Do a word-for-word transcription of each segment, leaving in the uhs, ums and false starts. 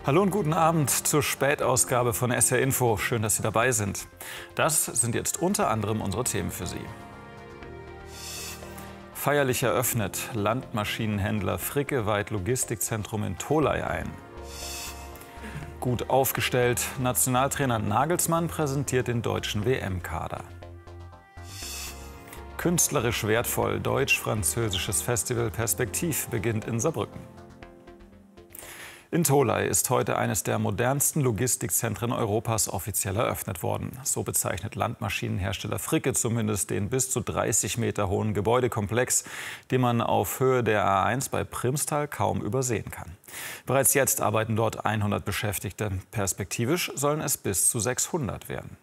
Hallo und guten Abend zur Spätausgabe von S R Info. Schön, dass Sie dabei sind. Das sind jetzt unter anderem unsere Themen für Sie. Feierlich eröffnet. Landmaschinenhändler Fricke weiht Logistikzentrum in Tholey ein. Gut aufgestellt. Nationaltrainer Nagelsmann präsentiert den deutschen W M-Kader. Künstlerisch wertvoll. Deutsch-französisches Festival Perspektiv beginnt in Saarbrücken. In Tholey ist heute eines der modernsten Logistikzentren Europas offiziell eröffnet worden. So bezeichnet Landmaschinenhersteller Fricke zumindest den bis zu dreißig Meter hohen Gebäudekomplex, den man auf Höhe der A eins bei Primstal kaum übersehen kann. Bereits jetzt arbeiten dort hundert Beschäftigte. Perspektivisch sollen es bis zu sechshundert werden.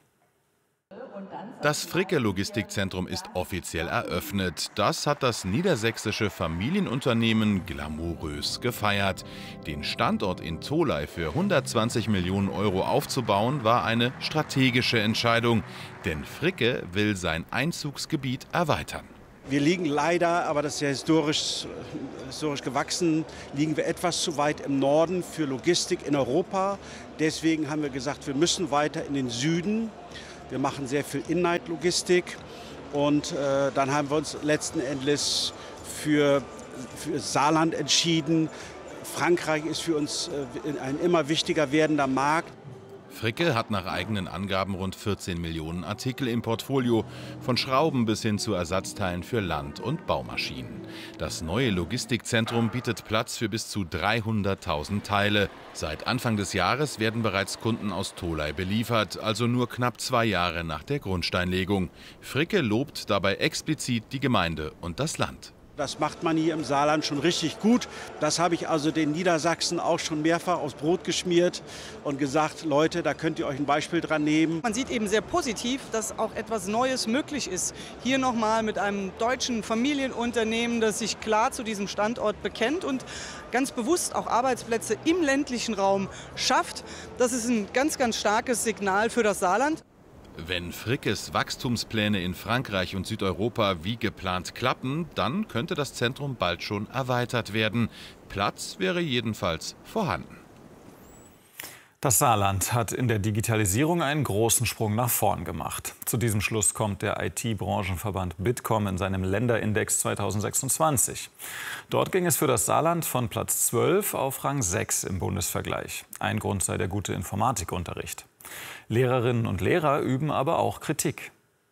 Das Fricke-Logistikzentrum ist offiziell eröffnet. Das hat das niedersächsische Familienunternehmen glamourös gefeiert. Den Standort in Tholey für hundertzwanzig Millionen Euro aufzubauen, war eine strategische Entscheidung. Denn Fricke will sein Einzugsgebiet erweitern. Wir liegen leider, aber das ist ja historisch, historisch gewachsen, liegen wir etwas zu weit im Norden für Logistik in Europa. Deswegen haben wir gesagt, wir müssen weiter in den Süden. Wir machen sehr viel In-Night-Logistik und äh, dann haben wir uns letzten Endes für, für Saarland entschieden. Frankreich ist für uns äh, ein immer wichtiger werdender Markt. Fricke hat nach eigenen Angaben rund vierzehn Millionen Artikel im Portfolio, von Schrauben bis hin zu Ersatzteilen für Land- und Baumaschinen. Das neue Logistikzentrum bietet Platz für bis zu dreihunderttausend Teile. Seit Anfang des Jahres werden bereits Kunden aus Tholey beliefert, also nur knapp zwei Jahre nach der Grundsteinlegung. Fricke lobt dabei explizit die Gemeinde und das Land. Das macht man hier im Saarland schon richtig gut. Das habe ich also den Niedersachsen auch schon mehrfach aufs Brot geschmiert und gesagt, Leute, da könnt ihr euch ein Beispiel dran nehmen. Man sieht eben sehr positiv, dass auch etwas Neues möglich ist. Hier nochmal mit einem deutschen Familienunternehmen, das sich klar zu diesem Standort bekennt und ganz bewusst auch Arbeitsplätze im ländlichen Raum schafft. Das ist ein ganz, ganz starkes Signal für das Saarland. Wenn Frickes Wachstumspläne in Frankreich und Südeuropa wie geplant klappen, dann könnte das Zentrum bald schon erweitert werden. Platz wäre jedenfalls vorhanden. Das Saarland hat in der Digitalisierung einen großen Sprung nach vorn gemacht. Zu diesem Schluss kommt der I T-Branchenverband Bitkom in seinem Länderindex zweitausendsechsundzwanzig. Dort ging es für das Saarland von Platz zwölf auf Rang sechs im Bundesvergleich. Ein Grund sei der gute Informatikunterricht. Lehrerinnen und Lehrer üben aber auch Kritik.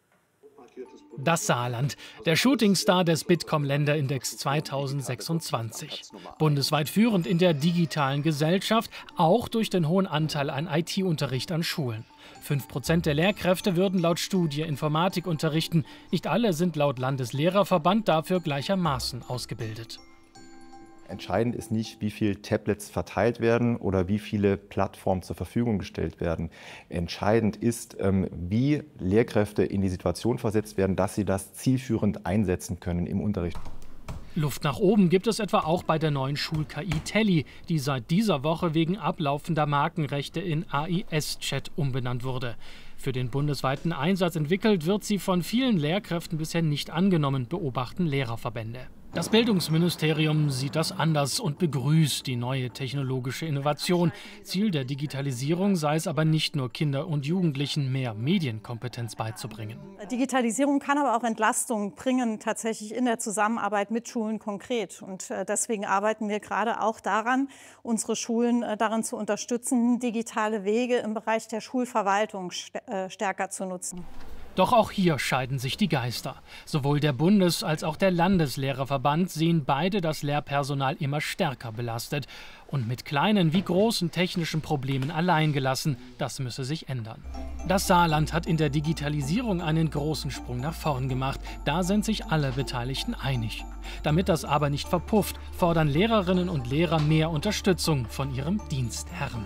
Das Saarland, der Shootingstar des Bitkom-Länderindex zweitausendsechsundzwanzig. Bundesweit führend in der digitalen Gesellschaft, auch durch den hohen Anteil an I T-Unterricht an Schulen. Fünf Prozent der Lehrkräfte würden laut Studie Informatik unterrichten. Nicht alle sind laut Landeslehrerverband dafür gleichermaßen ausgebildet. Entscheidend ist nicht, wie viele Tablets verteilt werden oder wie viele Plattformen zur Verfügung gestellt werden. Entscheidend ist, wie Lehrkräfte in die Situation versetzt werden, dass sie das zielführend einsetzen können im Unterricht. Luft nach oben gibt es etwa auch bei der neuen Schul-K I Telly, die seit dieser Woche wegen ablaufender Markenrechte in A I S-Chat umbenannt wurde. Für den bundesweiten Einsatz entwickelt wird sie von vielen Lehrkräften bisher nicht angenommen, beobachten Lehrerverbände. Das Bildungsministerium sieht das anders und begrüßt die neue technologische Innovation. Ziel der Digitalisierung sei es aber nicht nur, Kinder und Jugendlichen mehr Medienkompetenz beizubringen. Digitalisierung kann aber auch Entlastung bringen, tatsächlich in der Zusammenarbeit mit Schulen konkret. Und deswegen arbeiten wir gerade auch daran, unsere Schulen darin zu unterstützen, digitale Wege im Bereich der Schulverwaltung stärker zu nutzen. Doch auch hier scheiden sich die Geister. Sowohl der Bundes- als auch der Landeslehrerverband sehen beide das Lehrpersonal immer stärker belastet und mit kleinen wie großen technischen Problemen alleingelassen. Das müsse sich ändern. Das Saarland hat in der Digitalisierung einen großen Sprung nach vorn gemacht. Da sind sich alle Beteiligten einig. Damit das aber nicht verpufft, fordern Lehrerinnen und Lehrer mehr Unterstützung von ihrem Dienstherrn.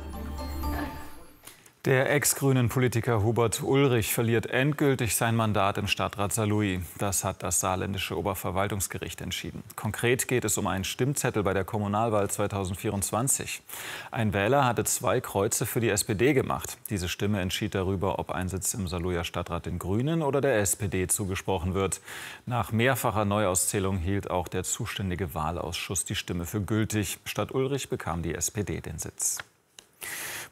Der ex-grünen Politiker Hubert Ulrich verliert endgültig sein Mandat im Stadtrat Saarlouis. Das hat das saarländische Oberverwaltungsgericht entschieden. Konkret geht es um einen Stimmzettel bei der Kommunalwahl zweitausendvierundzwanzig. Ein Wähler hatte zwei Kreuze für die S P D gemacht. Diese Stimme entschied darüber, ob ein Sitz im Saarlouier Stadtrat den Grünen oder der S P D zugesprochen wird. Nach mehrfacher Neuauszählung hielt auch der zuständige Wahlausschuss die Stimme für gültig. Statt Ulrich bekam die S P D den Sitz.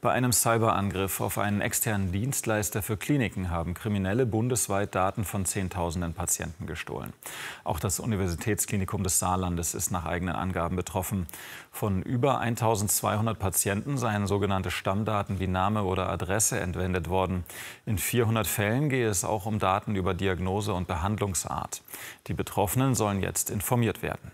Bei einem Cyberangriff auf einen externen Dienstleister für Kliniken haben Kriminelle bundesweit Daten von Zehntausenden Patienten gestohlen. Auch das Universitätsklinikum des Saarlandes ist nach eigenen Angaben betroffen. Von über eintausendzweihundert Patienten seien sogenannte Stammdaten wie Name oder Adresse entwendet worden. In vierhundert Fällen gehe es auch um Daten über Diagnose und Behandlungsart. Die Betroffenen sollen jetzt informiert werden.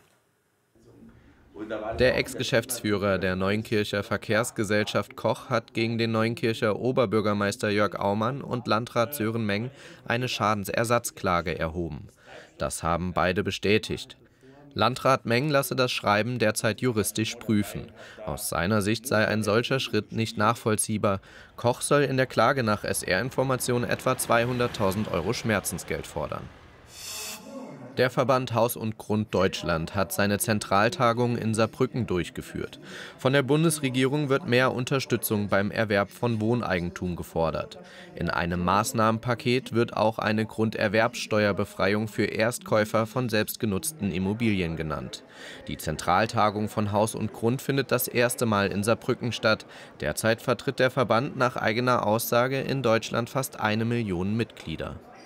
Der Ex-Geschäftsführer der Neunkircher Verkehrsgesellschaft Koch hat gegen den Neunkircher Oberbürgermeister Jörg Aumann und Landrat Sören Meng eine Schadensersatzklage erhoben. Das haben beide bestätigt. Landrat Meng lasse das Schreiben derzeit juristisch prüfen. Aus seiner Sicht sei ein solcher Schritt nicht nachvollziehbar. Koch soll in der Klage nach S R-Informationen etwa zweihunderttausend Euro Schmerzensgeld fordern. Der Verband Haus und Grund Deutschland hat seine Zentraltagung in Saarbrücken durchgeführt. Von der Bundesregierung wird mehr Unterstützung beim Erwerb von Wohneigentum gefordert. In einem Maßnahmenpaket wird auch eine Grunderwerbsteuerbefreiung für Erstkäufer von selbstgenutzten Immobilien genannt. Die Zentraltagung von Haus und Grund findet das erste Mal in Saarbrücken statt. Derzeit vertritt der Verband nach eigener Aussage in Deutschland fast eine Million Mitglieder.